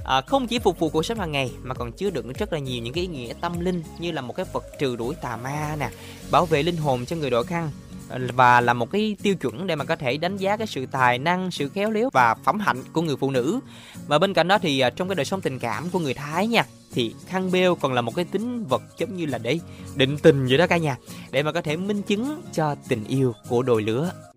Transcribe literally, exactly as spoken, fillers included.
à, không chỉ phục vụ cuộc sống hàng ngày mà còn chứa đựng rất là nhiều những cái ý nghĩa tâm linh, như là một cái vật trừ đuổi tà ma nè, bảo vệ linh hồn cho người đội khăn, và là một cái tiêu chuẩn để mà có thể đánh giá cái sự tài năng, sự khéo léo và phẩm hạnh của người phụ nữ. Và bên cạnh đó thì à, trong cái đời sống tình cảm của người Thái nha, thì khăn beo còn là một cái tín vật giống như là để định tình vậy đó cả nhà, để mà có thể minh chứng cho tình yêu của đôi lứa.